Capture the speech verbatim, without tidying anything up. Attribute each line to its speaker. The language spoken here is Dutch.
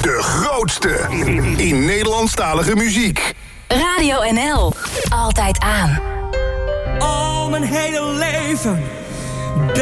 Speaker 1: De grootste in, in Nederlandstalige muziek.
Speaker 2: Radio N L. Altijd aan.
Speaker 3: Al mijn hele leven